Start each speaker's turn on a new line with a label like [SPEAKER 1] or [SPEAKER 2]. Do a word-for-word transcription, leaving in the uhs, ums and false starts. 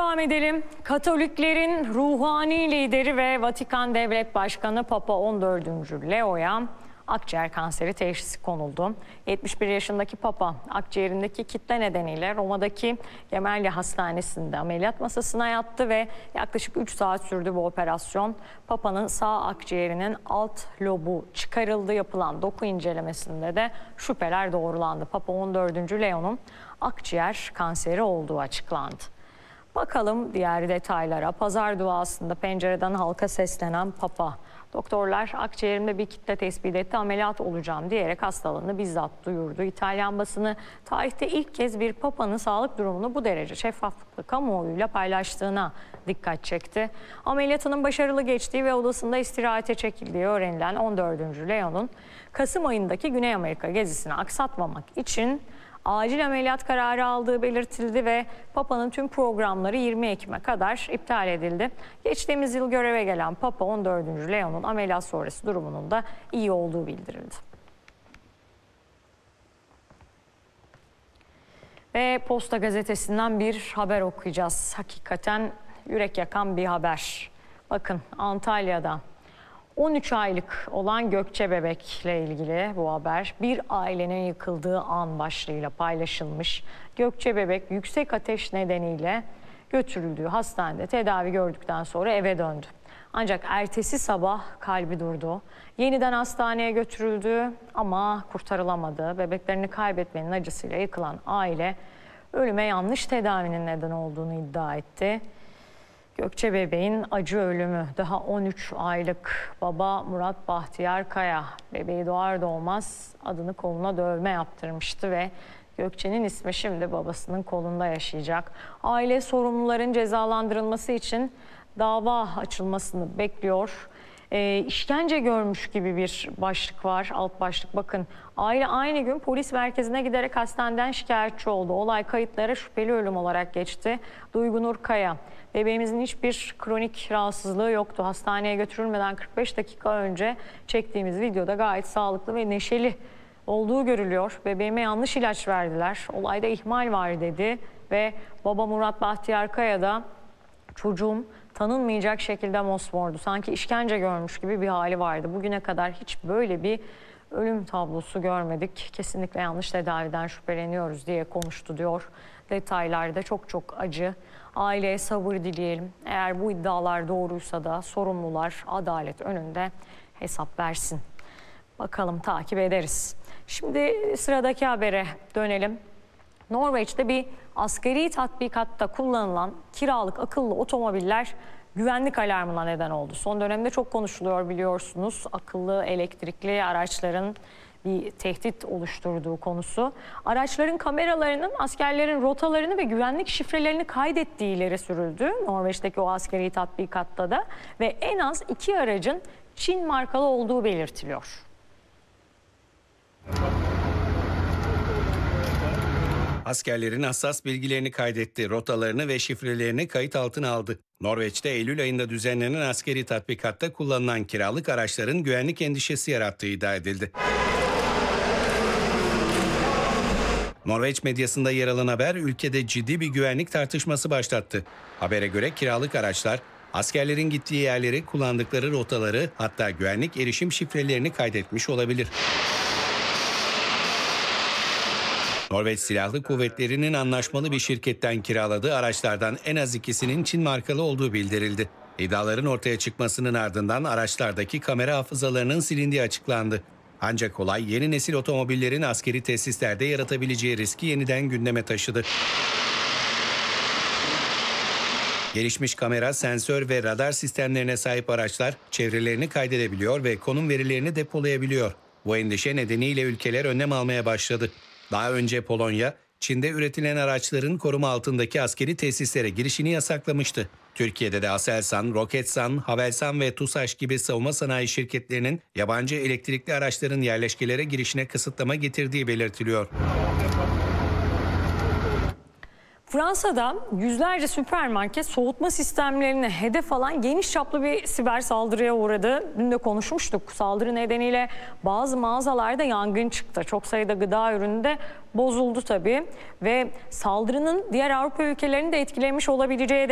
[SPEAKER 1] devam edelim. Katoliklerin ruhani lideri ve Vatikan Devlet Başkanı Papa on dördüncü Leo'ya akciğer kanseri teşhisi konuldu. yetmiş bir yaşındaki Papa akciğerindeki kitle nedeniyle Roma'daki Gemelli Hastanesi'nde ameliyat masasına yattı ve yaklaşık üç saat sürdü bu operasyon. Papa'nın sağ akciğerinin alt lobu çıkarıldı. Yapılan doku incelemesinde de şüpheler doğrulandı. Papa on dördüncü Leo'nun akciğer kanseri olduğu açıklandı. Bakalım diğer detaylara. Pazar duasında pencereden halka seslenen Papa, doktorlar akciğerimde bir kitle tespit etti, ameliyat olacağım diyerek hastalığını bizzat duyurdu. İtalyan basını tarihte ilk kez bir Papa'nın sağlık durumunu bu derece şeffaflıkla kamuoyuyla paylaştığına dikkat çekti. Ameliyatının başarılı geçtiği ve odasında istirahate çekildiği öğrenilen on dördüncü Leo'nun Kasım ayındaki Güney Amerika gezisini aksatmamak için acil ameliyat kararı aldığı belirtildi ve Papa'nın tüm programları yirmi Ekim'e kadar iptal edildi. Geçtiğimiz yıl göreve gelen Papa on dördüncü Leo'nun ameliyat sonrası durumunun da iyi olduğu bildirildi. Ve Posta Gazetesi'nden bir haber okuyacağız. Hakikaten yürek yakan bir haber. Bakın, Antalya'da on üç aylık olan Gökçe bebekle ilgili bu haber. Bir ailenin yıkıldığı an başlığıyla paylaşılmış. Gökçe bebek yüksek ateş nedeniyle götürüldüğü hastanede tedavi gördükten sonra eve döndü. Ancak ertesi sabah kalbi durdu. Yeniden hastaneye götürüldü ama kurtarılamadı. Bebeklerini kaybetmenin acısıyla yıkılan aile ölüme yanlış tedavinin neden olduğunu iddia etti. Gökçe bebeğin acı ölümü. Daha on üç aylık baba Murat Bahtiyar Kaya bebeği doğar doğmaz adını koluna dövme yaptırmıştı ve Gökçe'nin ismi şimdi babasının kolunda yaşayacak. Aile sorumluların cezalandırılması için dava açılmasını bekliyor. E, işkence görmüş gibi bir başlık var, alt başlık. Bakın, aile aynı gün polis merkezine giderek hastaneden şikayetçi oldu. Olay kayıtlara şüpheli ölüm olarak geçti. Duygu Nur Kaya, bebeğimizin hiçbir kronik rahatsızlığı yoktu. Hastaneye götürülmeden kırk beş dakika önce çektiğimiz videoda gayet sağlıklı ve neşeli olduğu görülüyor. Bebeğime yanlış ilaç verdiler. Olayda ihmal var dedi ve baba Murat Bahtiyar Kaya da çocuğum tanınmayacak şekilde mosmordu. Sanki işkence görmüş gibi bir hali vardı. Bugüne kadar hiç böyle bir ölüm tablosu görmedik. Kesinlikle yanlış tedaviden şüpheleniyoruz diye konuştu diyor. Detaylarda çok çok acı. Aileye sabır dileyelim. Eğer bu iddialar doğruysa da sorumlular adalet önünde hesap versin. Bakalım, takip ederiz. Şimdi sıradaki habere dönelim. Norveç'te bir askeri tatbikatta kullanılan kiralık akıllı otomobiller güvenlik alarmına neden oldu. Son dönemde çok konuşuluyor biliyorsunuz. Akıllı elektrikli araçların bir tehdit oluşturduğu konusu. Araçların kameralarının askerlerin rotalarını ve güvenlik şifrelerini kaydettiği ileri sürüldü. Norveç'teki o askeri tatbikatta da ve en az iki aracın Çin markalı olduğu belirtiliyor.
[SPEAKER 2] Askerlerin hassas bilgilerini kaydetti, rotalarını ve şifrelerini kayıt altına aldı. Norveç'te Eylül ayında düzenlenen askeri tatbikatta kullanılan kiralık araçların güvenlik endişesi yarattığı iddia edildi. Norveç medyasında yer alan haber ülkede ciddi bir güvenlik tartışması başlattı. Habere göre kiralık araçlar askerlerin gittiği yerleri, kullandıkları rotaları, hatta güvenlik erişim şifrelerini kaydetmiş olabilir. Norveç Silahlı Kuvvetleri'nin anlaşmalı bir şirketten kiraladığı araçlardan en az ikisinin Çin markalı olduğu bildirildi. İddiaların ortaya çıkmasının ardından araçlardaki kamera hafızalarının silindiği açıklandı. Ancak olay yeni nesil otomobillerin askeri tesislerde yaratabileceği riski yeniden gündeme taşıdı. Gelişmiş kamera, sensör ve radar sistemlerine sahip araçlar çevrelerini kaydedebiliyor ve konum verilerini depolayabiliyor. Bu endişe nedeniyle ülkeler önlem almaya başladı. Daha önce Polonya, Çin'de üretilen araçların koruma altındaki askeri tesislere girişini yasaklamıştı. Türkiye'de de Aselsan, Roketsan, Havelsan ve TUSAŞ gibi savunma sanayi şirketlerinin yabancı elektrikli araçların yerleşkelere girişine kısıtlama getirdiği belirtiliyor.
[SPEAKER 1] Fransa'da yüzlerce süpermarket soğutma sistemlerine hedef alan geniş çaplı bir siber saldırıya uğradı. Dün de konuşmuştuk. Saldırı nedeniyle bazı mağazalarda yangın çıktı. Çok sayıda gıda ürünü de bozuldu tabii. Ve saldırının diğer Avrupa ülkelerini de etkilemiş olabileceği